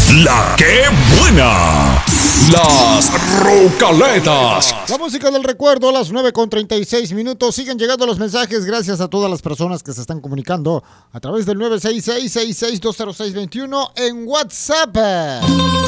La que buena. Las Rucaletas. La música del recuerdo a las 9:36. Siguen llegando los mensajes. Gracias a todas las personas que se están comunicando a través del 966-6620621 en WhatsApp.